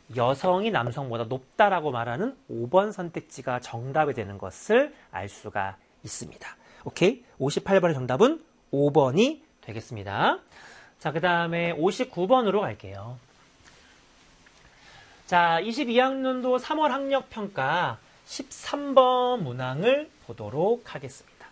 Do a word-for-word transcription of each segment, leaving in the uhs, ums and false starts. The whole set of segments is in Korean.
여성이 남성보다 높다라고 말하는 오 번 선택지가 정답이 되는 것을 알 수가 있습니다. 오케이? 오십팔 번의 정답은 오 번이 되겠습니다. 자, 그 다음에 오십구 번으로 갈게요. 자, 이십이 학년도 삼월 학력평가 십삼 번 문항을 보도록 하겠습니다.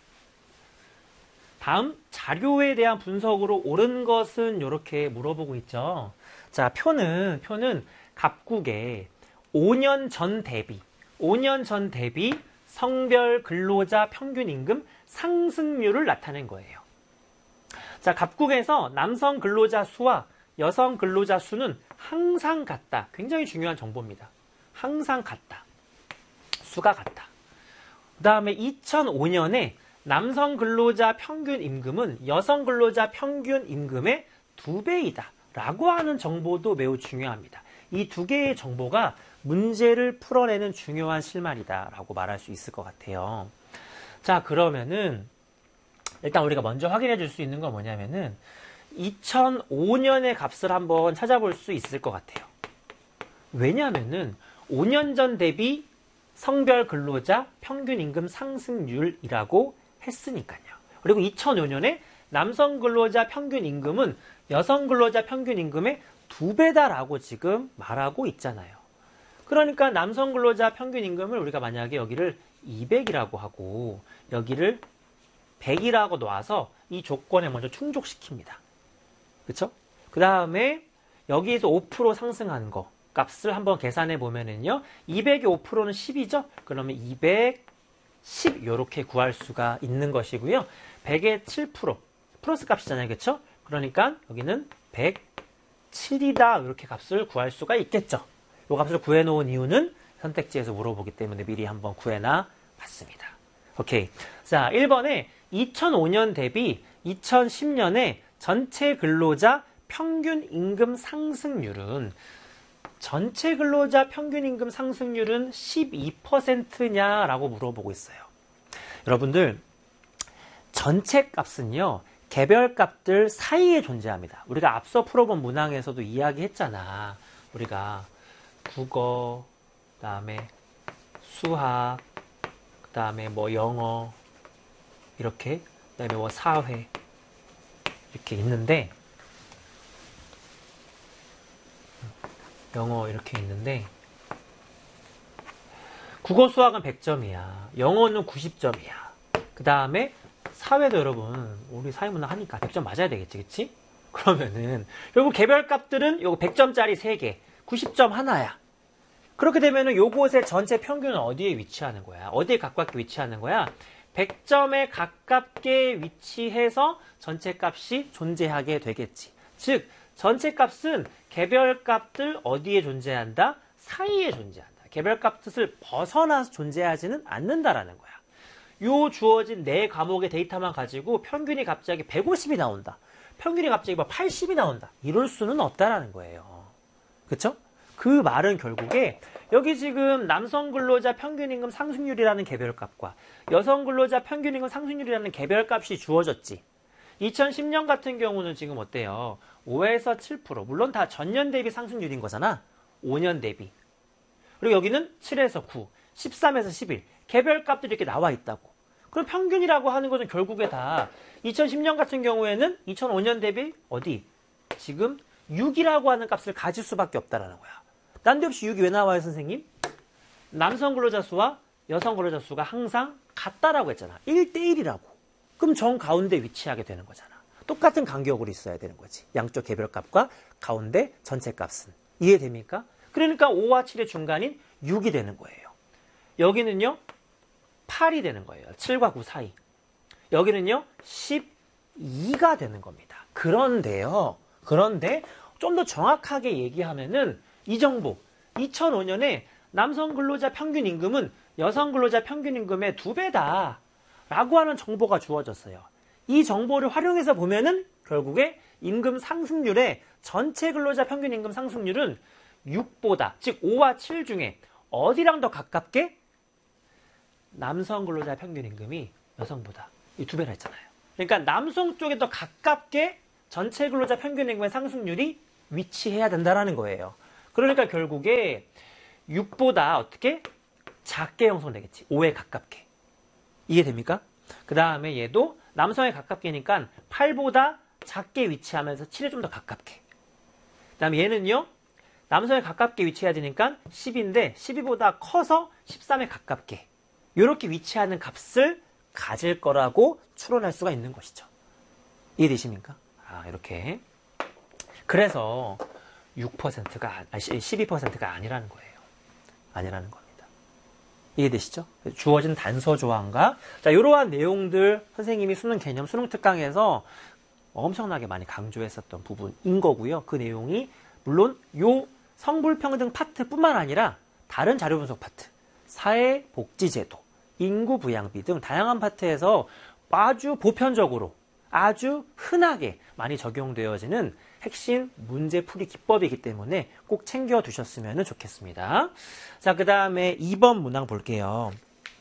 다음 자료에 대한 분석으로 옳은 것은 이렇게 물어보고 있죠. 자, 표는 표는 갑국의 오 년 전 대비, 오 년 전 대비 성별 근로자 평균 임금 상승률을 나타낸 거예요. 자, 갑국에서 남성 근로자 수와 여성 근로자 수는 항상 같다. 굉장히 중요한 정보입니다. 항상 같다. 수가 같다. 그 다음에 이천오 년에 남성 근로자 평균 임금은 여성 근로자 평균 임금의 두 배이다. 라고 하는 정보도 매우 중요합니다. 이 두 개의 정보가 문제를 풀어내는 중요한 실마리다 라고 말할 수 있을 것 같아요. 자, 그러면은 일단 우리가 먼저 확인해 줄 수 있는 건 뭐냐면은 이천오 년의 값을 한번 찾아볼 수 있을 것 같아요. 왜냐하면은 오 년 전 대비 성별 근로자 평균 임금 상승률이라고 했으니까요. 그리고 이천오 년에 남성 근로자 평균 임금은 여성 근로자 평균 임금의 두 배다라고 지금 말하고 있잖아요. 그러니까 남성 근로자 평균 임금을 우리가 만약에 여기를 이백이라고 하고 여기를 백이라고 놔서 이 조건에 먼저 충족시킵니다. 그쵸? 그 다음에 여기에서 오 퍼센트 상승한 거 값을 한번 계산해 보면은요. 이백의 오 퍼센트는 십이죠? 그러면 이백십 이렇게 구할 수가 있는 것이고요. 백의 칠 퍼센트 플러스 값이잖아요. 그쵸? 그러니까 여기는 백칠이다 이렇게 값을 구할 수가 있겠죠. 이 값을 구해놓은 이유는 선택지에서 물어보기 때문에 미리 한번 구해놔 봤습니다. 오케이. 자, 일 번에 이천오 년 대비 이천십 년에 전체 근로자 평균 임금 상승률은 전체 근로자 평균 임금 상승률은 십이 퍼센트냐라고 물어보고 있어요. 여러분들 전체 값은요. 개별 값들 사이에 존재합니다. 우리가 앞서 풀어본 문항에서도 이야기했잖아. 우리가 국어, 그 다음에 수학, 그 다음에 뭐 영어 이렇게, 그 다음에 뭐 사회 이렇게 있는데 영어 이렇게 있는데 국어 수학은 백 점이야. 영어는 구십 점이야. 그 다음에 사회도 여러분 우리 사회문화 하니까 백 점 맞아야 되겠지, 그치? 그러면은 결국 개별 값들은 요거 백 점짜리 세 개, 구십 점 하나야. 그렇게 되면은 요곳의 전체 평균은 어디에 위치하는 거야? 어디에 가깝게 위치하는 거야? 백 점에 가깝게 위치해서 전체 값이 존재하게 되겠지. 즉 전체 값은 개별 값들 어디에 존재한다? 사이에 존재한다. 개별 값 뜻을 벗어나서 존재하지는 않는다라는 거야. 요 주어진 네 과목의 데이터만 가지고 평균이 갑자기 백오십이 나온다. 평균이 갑자기 막 팔십이 나온다. 이럴 수는 없다라는 거예요. 그쵸? 그 말은 결국에 여기 지금 남성 근로자 평균임금 상승률이라는 개별값과 여성 근로자 평균임금 상승률이라는 개별값이 주어졌지. 이천십 년 같은 경우는 지금 어때요? 오에서 칠 퍼센트. 물론 다 전년 대비 상승률인 거잖아. 오 년 대비. 그리고 여기는 칠에서 구, 십삼에서 십일. 개별값들이 이렇게 나와 있다고. 그럼 평균이라고 하는 것은 결국에 다 이천십 년 같은 경우에는 이천오 년 대비 어디? 지금 육이라고 하는 값을 가질 수밖에 없다라는 거야. 난데없이 육이 왜 나와요, 선생님? 남성 근로자 수와 여성 근로자 수가 항상 같다라고 했잖아. 일 대 일이라고. 그럼 정 가운데 위치하게 되는 거잖아. 똑같은 간격으로 있어야 되는 거지. 양쪽 개별값과 가운데 전체 값은. 이해됩니까? 그러니까 오와 칠의 중간인 육이 되는 거예요. 여기는요, 팔이 되는 거예요. 칠과 구 사이. 여기는요, 십이가 되는 겁니다. 그런데요, 그런데 좀 더 정확하게 얘기하면은 이 정보, 이천오 년에 남성 근로자 평균 임금은 여성 근로자 평균 임금의 두 배다 라고 하는 정보가 주어졌어요. 이 정보를 활용해서 보면은 결국에 임금 상승률의 전체 근로자 평균 임금 상승률은 육보다, 즉 오와 칠 중에 어디랑 더 가깝게? 남성 근로자 평균 임금이 여성보다 이 두 배나 했잖아요. 그러니까 남성 쪽에 더 가깝게 전체 근로자 평균 임금의 상승률이 위치해야 된다라는 거예요. 그러니까 결국에 육보다 어떻게? 작게 형성되겠지. 오에 가깝게. 이해됩니까? 그 다음에 얘도 남성에 가깝게니까 팔보다 작게 위치하면서 칠에 좀 더 가깝게. 그 다음에 얘는요. 남성에 가깝게 위치해야 되니까 십인데 십이보다 커서 십삼에 가깝게. 이렇게 위치하는 값을 가질 거라고 추론할 수가 있는 것이죠. 이해되십니까? 아, 이렇게. 그래서 육 퍼센트가, 아, 십이 퍼센트가 아니라는 거예요. 아니라는 겁니다. 이해되시죠? 주어진 단서 조항과, 자, 이러한 내용들 선생님이 수능 개념, 수능 특강에서 엄청나게 많이 강조했었던 부분인 거고요. 그 내용이, 물론, 요 성불평등 파트뿐만 아니라 다른 자료 분석 파트, 사회복지제도, 인구부양비 등 다양한 파트에서 아주 보편적으로, 아주 흔하게 많이 적용되어지는 핵심 문제풀이 기법이기 때문에 꼭 챙겨두셨으면 좋겠습니다. 자, 그 다음에 이 번 문항 볼게요.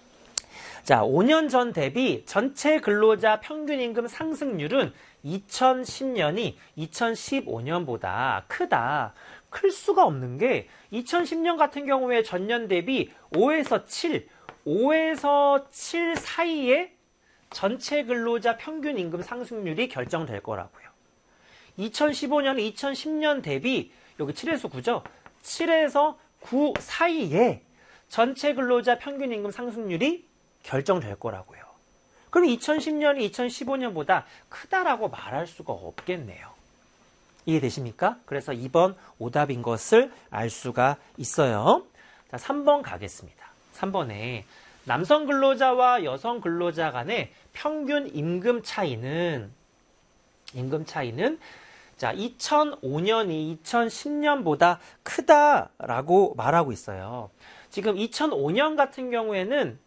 자, 오 년 전 대비 전체 근로자 평균임금 상승률은 이천십 년이 이천십오 년보다 크다. 클 수가 없는 게 이천십 년 같은 경우에 전년 대비 오에서 칠, 오에서 칠 사이에 전체 근로자 평균 임금 상승률이 결정될 거라고요. 이천십오 년, 이천십 년 대비 여기 칠에서 구죠. 칠에서 구 사이에 전체 근로자 평균 임금 상승률이 결정될 거라고요. 그럼 이천십 년이 이천십오 년보다 크다라고 말할 수가 없겠네요. 이해되십니까? 그래서 이 번 오답인 것을 알 수가 있어요. 자, 삼 번 가겠습니다. 삼 번에 남성 근로자와 여성 근로자 간의 평균 임금 차이는 임금 차이는 자, 이천오 년이 이천십 년보다 크다라고 말하고 있어요. 지금 이천오 년 같은 경우에는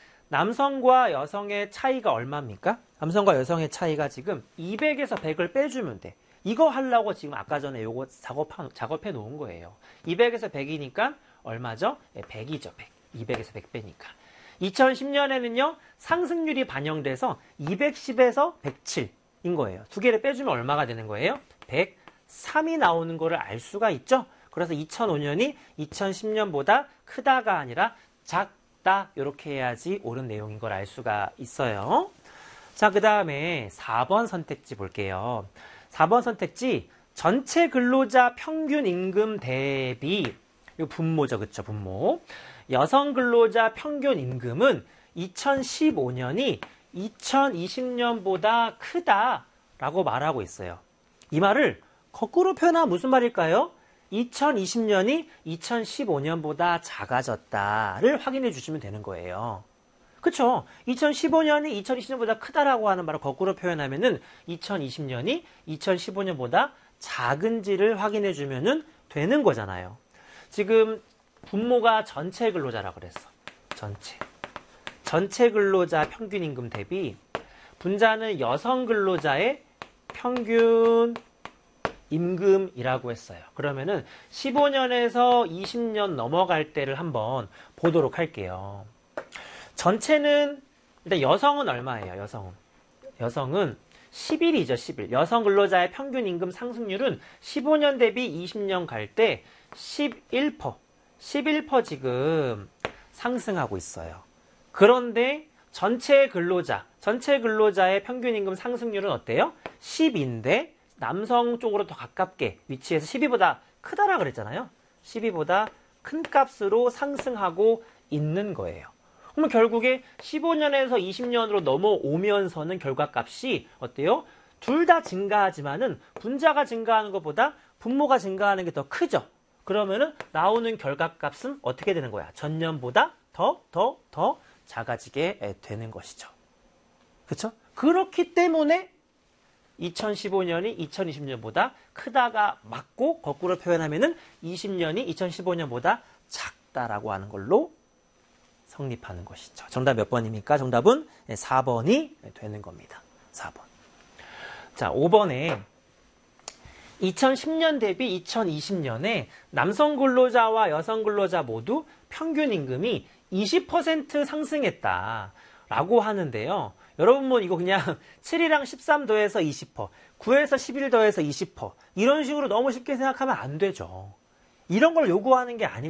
남성과 여성의 차이가 얼마입니까? 남성과 여성의 차이가 지금 이백에서 백을 빼주면 돼. 이거 하려고 지금 아까 전에 요거 작업하, 작업해 놓은 거예요. 이백에서 백이니까 얼마죠? 네, 백이죠, 백. 이백에서 백 빼니까. 이천십 년에는요, 상승률이 반영돼서 이백십에서 백칠인 거예요. 두 개를 빼주면 얼마가 되는 거예요? 백삼이 나오는 거를 알 수가 있죠? 그래서 이천오 년이 이천십 년보다 크다가 아니라 작다. 이렇게 해야지 옳은 내용인 걸 알 수가 있어요. 자, 그 다음에 사 번 선택지 볼게요. 사 번 선택지, 전체 근로자 평균 임금 대비, 이거 분모죠, 그쵸, 분모. 여성 근로자 평균 임금은 이천십오 년이 이천이십 년보다 크다라고 말하고 있어요. 이 말을 거꾸로 표현하면 무슨 말일까요? 이천이십 년이 이천십오 년보다 작아졌다를 확인해 주시면 되는 거예요. 그쵸? 이천십오 년이 이천이십 년보다 크다라고 하는 말을 거꾸로 표현하면은 이천이십 년이 이천십오 년보다 작은지를 확인해 주면은 되는 거잖아요. 지금 분모가 전체 근로자라 그랬어. 전체. 전체 근로자 평균 임금 대비 분자는 여성 근로자의 평균 임금이라고 했어요. 그러면은 십오 년에서 이십 년 넘어갈 때를 한번 보도록 할게요. 전체는 일단 여성은 얼마예요? 여성은 여성은 십일이죠. 십일. 여성 근로자의 평균 임금 상승률은 십오 년 대비 이십 년 갈 때 십일 퍼센트, 십일 퍼센트 지금 상승하고 있어요. 그런데 전체 근로자, 전체 근로자의 평균 임금 상승률은 어때요? 십인데 남성 쪽으로 더 가깝게 위치해서 십이보다 크다라 그랬잖아요. 십이보다 큰 값으로 상승하고 있는 거예요. 그러면 결국에 십오 년에서 이십 년으로 넘어오면서는 결과값이 어때요? 둘 다 증가하지만은 분자가 증가하는 것보다 분모가 증가하는 게 더 크죠. 그러면은 나오는 결과값은 어떻게 되는 거야? 전년보다 더, 더, 더 작아지게 되는 것이죠. 그렇죠? 그렇기 때문에 이천십오 년이 이천이십 년보다 크다가 맞고 거꾸로 표현하면은 이십 년이 이천십오 년보다 작다라고 하는 걸로 성립하는 것이죠. 정답 몇 번입니까? 정답은 사 번이 되는 겁니다. 사 번. 자, 오 번에 이천십 년 대비 이천이십 년에 남성 근로자와 여성 근로자 모두 평균 임금이 이십 퍼센트 상승했다라고 하는데요. 여러분 뭐 이거 그냥 칠이랑 십삼 더해서 이십 퍼센트, 구에서 십일 더해서 이십 퍼센트 이런 식으로 너무 쉽게 생각하면 안 되죠. 이런 걸 요구하는 게 아닙니다.